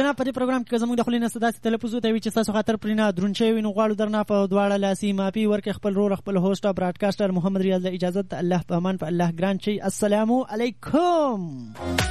جناب په دې پروګرام کې زموږ د خلینو نه صداسي تلفظ وته وی چې تاسو خاطر پرینه درون شي وینو غواړو درنه په دواړه لاسي مافي ورکه خپل رور خپل هوست او براډکاسټر محمد ریاض اجازه الله په امان په الله ګران شي. السلام علیکم.